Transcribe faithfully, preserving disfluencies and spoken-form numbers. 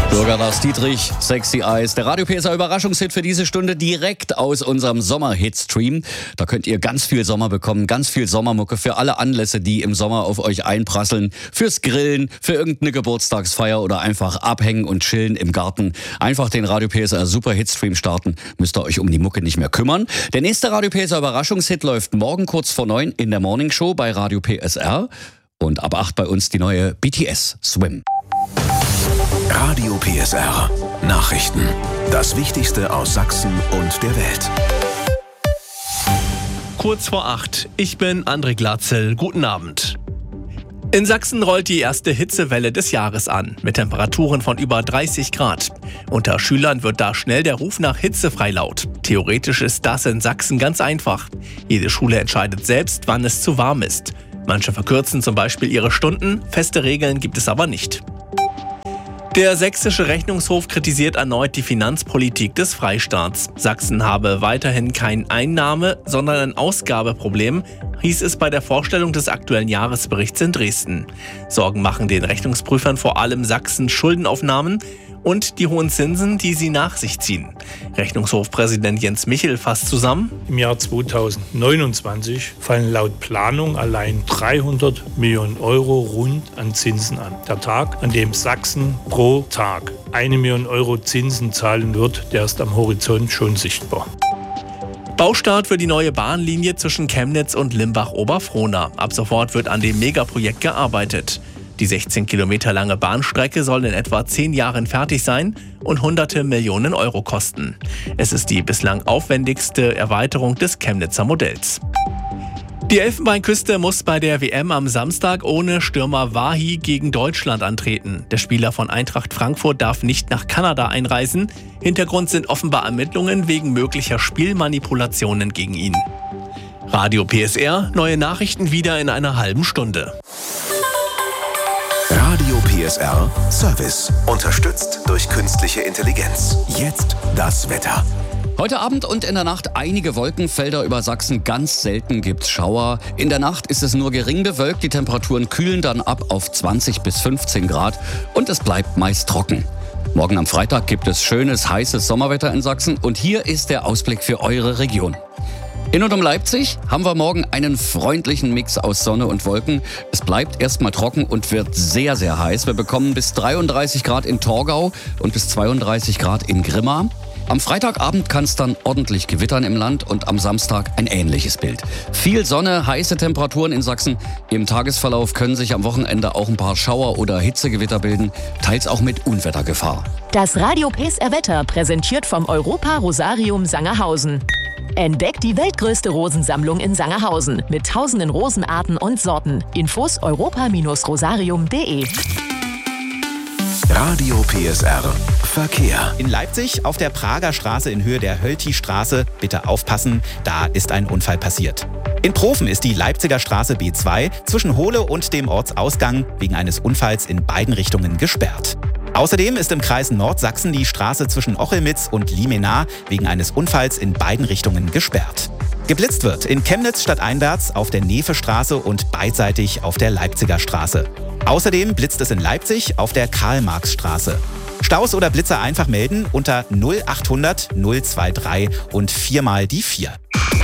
Bürger Lars Dietrich, Sexy Eyes, der Radio P S A Überraschungshit für diese Stunde direkt aus unserem Sommerhit-Stream. Da könnt ihr ganz viel Sommer bekommen, ganz viel Sommermucke für alle Anlässe, die im Sommer auf euch einprasseln. Fürs Grillen, für irgendeine Geburtstagsfeier oder einfach abhängen und chillen im Garten. Einfach den Radio P S A Super-Hit-Stream starten, müsst ihr euch um die Mucke nicht mehr kümmern. Der nächste Radio P S A Überraschungshit läuft morgen kurz vor neun in der Morning Show bei Radio P S R. Und ab acht bei uns die neue B T S Swim. Radio P S R. Nachrichten. Das Wichtigste aus Sachsen und der Welt. Kurz vor acht. Ich bin André Glatzel. Guten Abend. In Sachsen rollt die erste Hitzewelle des Jahres an, mit Temperaturen von über dreißig Grad. Unter Schülern wird da schnell der Ruf nach hitzefrei laut. Theoretisch ist das in Sachsen ganz einfach. Jede Schule entscheidet selbst, wann es zu warm ist. Manche verkürzen zum Beispiel ihre Stunden, feste Regeln gibt es aber nicht. Der sächsische Rechnungshof kritisiert erneut die Finanzpolitik des Freistaats. Sachsen habe weiterhin kein Einnahme-, sondern ein Ausgabeproblem, hieß es bei der Vorstellung des aktuellen Jahresberichts in Dresden. Sorgen machen den Rechnungsprüfern vor allem Sachsens Schuldenaufnahmen und die hohen Zinsen, die sie nach sich ziehen. Rechnungshofpräsident Jens Michel fasst zusammen: Im Jahr zweitausendneunundzwanzig fallen laut Planung allein dreihundert Millionen Euro rund an Zinsen an. Der Tag, an dem Sachsen pro Tag eine Million Euro Zinsen zahlen wird, der ist am Horizont schon sichtbar. Baustart für die neue Bahnlinie zwischen Chemnitz und Limbach-Oberfrohna. Ab sofort wird an dem Megaprojekt gearbeitet. Die sechzehn Kilometer lange Bahnstrecke soll in etwa zehn Jahren fertig sein und hunderte Millionen Euro kosten. Es ist die bislang aufwendigste Erweiterung des Chemnitzer Modells. Die Elfenbeinküste muss bei der W M am Samstag ohne Stürmer Wahi gegen Deutschland antreten. Der Spieler von Eintracht Frankfurt darf nicht nach Kanada einreisen. Hintergrund sind offenbar Ermittlungen wegen möglicher Spielmanipulationen gegen ihn. Radio P S R, neue Nachrichten wieder in einer halben Stunde. Radio P S R Service. Unterstützt durch künstliche Intelligenz. Jetzt das Wetter. Heute Abend und in der Nacht einige Wolkenfelder über Sachsen. Ganz selten gibt's Schauer. In der Nacht ist es nur gering bewölkt. Die Temperaturen kühlen dann ab auf zwanzig bis fünfzehn Grad und es bleibt meist trocken. Morgen am Freitag gibt es schönes, heißes Sommerwetter in Sachsen und hier ist der Ausblick für eure Region. In und um Leipzig haben wir morgen einen freundlichen Mix aus Sonne und Wolken. Es bleibt erstmal trocken und wird sehr, sehr heiß. Wir bekommen bis dreiunddreißig Grad in Torgau und bis zweiunddreißig Grad in Grimma. Am Freitagabend kann es dann ordentlich gewittern im Land und am Samstag ein ähnliches Bild. Viel Sonne, heiße Temperaturen in Sachsen. Im Tagesverlauf können sich am Wochenende auch ein paar Schauer- oder Hitzegewitter bilden, teils auch mit Unwettergefahr. Das Radio P S R Wetter präsentiert vom Europa Rosarium Sangerhausen. Entdeckt die weltgrößte Rosensammlung in Sangerhausen mit tausenden Rosenarten und Sorten. Infos europa Bindestrich rosarium punkt de. Radio P S R Verkehr. In Leipzig auf der Prager Straße in Höhe der Hölti-Straße. Bitte aufpassen, da ist ein Unfall passiert. In Profen ist die Leipziger Straße B zwei zwischen Hohle und dem Ortsausgang wegen eines Unfalls in beiden Richtungen gesperrt. Außerdem ist im Kreis Nordsachsen die Straße zwischen Ochelmitz und Liemenau wegen eines Unfalls in beiden Richtungen gesperrt. Geblitzt wird in Chemnitz stadteinwärts auf der Nevestraße und beidseitig auf der Leipziger Straße. Außerdem blitzt es in Leipzig auf der Karl-Marx-Straße. Staus oder Blitzer einfach melden unter null achthundert null drei drei und viermal die vier.